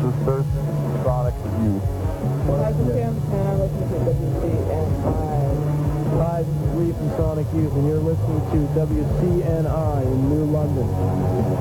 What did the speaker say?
is Thurston Sonic Youth. Hi, this is Sam, and I'm listening to WCNI. Hi, this is Lee from Sonic Youth, and you're listening to WCNI in New London.